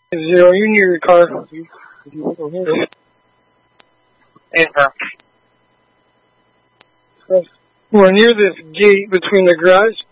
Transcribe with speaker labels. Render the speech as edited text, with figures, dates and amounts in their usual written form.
Speaker 1: Zero, you near your car. We're near this gate between the garage